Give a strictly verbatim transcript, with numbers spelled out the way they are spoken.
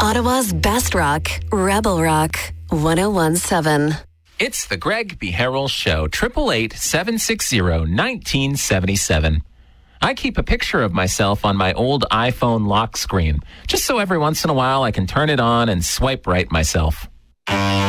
Ottawa's best rock, Rebel Rock, one oh one point seven. It's the Greg B. Harrell Show, eight eight eight, seven six zero, one nine seven seven. I keep a picture of myself on my old iPhone lock screen, just so every once in a while I can turn it on and swipe right myself.